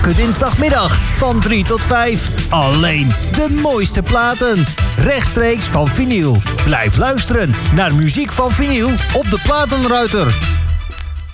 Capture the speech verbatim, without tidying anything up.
Elke dinsdagmiddag van drie tot vijf. Alleen de mooiste platen. Rechtstreeks van vinyl. Blijf luisteren naar muziek van vinyl op de Platenruiter.